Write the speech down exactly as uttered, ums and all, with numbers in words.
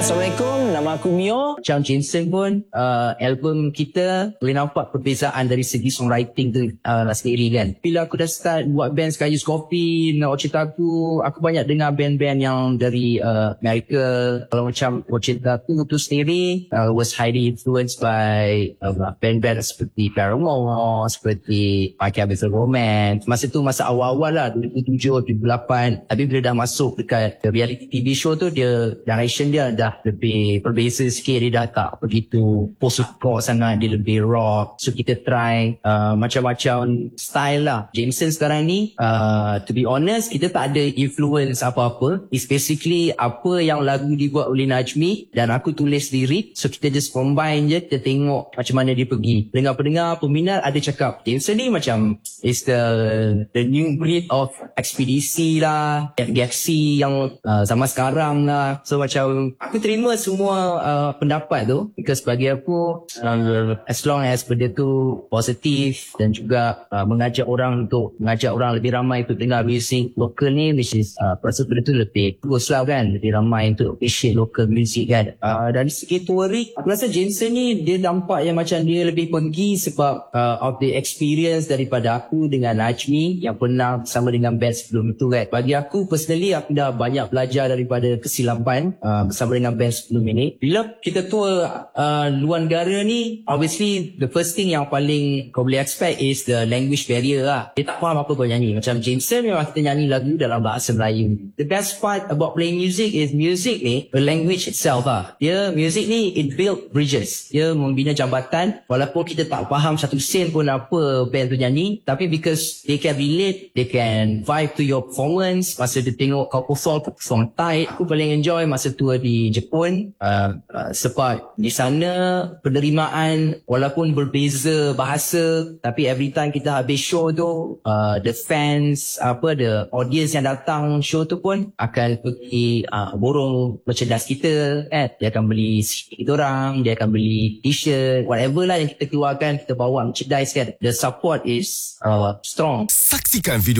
Assalamualaikum, nama aku Mio. Macam Jameson pun, uh, album kita boleh nampak perbezaan dari segi songwriting tu uh, sendiri kan. Bila aku dah start buat band Sky Use Coffee, nak cerita aku, aku banyak dengar band-band yang dari uh, Amerika. Kalau macam cerita aku tu sendiri, uh, was highly influenced by uh, band-band seperti Paramore, seperti My Chemical Romance. Masa tu masa awal-awal lah, dua ribu tujuh, dua ribu lapan. Tapi bila dah masuk dekat reality T V show tu, dia direction dia dah lebih berbeza sikit. Dia dah tak begitu post-hardcore sangat, dia lebih rock. So kita try uh, macam-macam style lah. Jameson sekarang ni, uh, to be honest, kita tak ada influence apa-apa. It's basically apa yang lagu dibuat oleh Najmi dan aku tulis lirik. So kita just combine je, kita tengok macam mana dia pergi. Dengar-pendengar, peminat ada cakap Jameson ni macam is the the new breed of ekspedisi lah, Galaxy yang uh, zaman sekarang lah. So macam aku terima semua uh, pendapat tu, because bagi aku uh, as long as benda tu positif dan juga uh, mengajak orang untuk mengajak orang lebih ramai untuk dengar music lokal ni, which is uh, rasa benda tu lebih bagus lah kan, lebih ramai untuk appreciate local music kan. Uh, dari segi touring, aku rasa Jameson ni dia nampak yang macam dia lebih pergi sebab uh, of the experience daripada aku dengan Najmi yang pernah bersama dengan band sebelum tu kan. Bagi aku personally, aku dah banyak belajar daripada kesilapan uh, bersama dengan band sebelum ini. Bila kita tour uh, luar negara ni, obviously the first thing yang paling kau boleh expect is the language barrier lah. Dia tak faham apa kau nyanyi. Macam Jameson memang kita nyanyi lagu dalam bahasa Melayu. The best part about playing music is music ni, the language itself lah. Dia music ni, it build bridges. Dia membina jambatan. Walaupun kita tak faham satu sen pun apa band tu nyanyi, tapi because they can relate, they can vibe to your performance. Masa dia tengok kau perform, perform tight. Aku paling enjoy masa tour di Jepun, uh, uh, sebab di sana penerimaan walaupun berbeza bahasa, tapi every time kita habis show tu, uh, the fans, apa, the audience yang datang show tu pun akan pergi uh, borong merchandise kita kan. Dia akan beli kita orang, dia akan beli t-shirt, whatever lah yang kita keluarkan, kita bawa merchandise kan. The support is uh, strong. Saksikan video